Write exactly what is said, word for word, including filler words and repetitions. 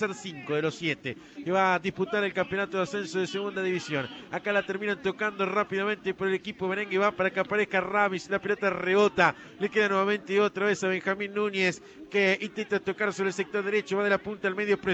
ser cinco de los siete que va a disputar el campeonato de ascenso de segunda división. Acá la terminan tocando rápidamente por el equipo merengue, va para que aparezca Ramis, la pelota rebota, le queda nuevamente otra vez a Benjamín Núñez, que intenta tocar sobre el sector derecho, va de la punta al medio,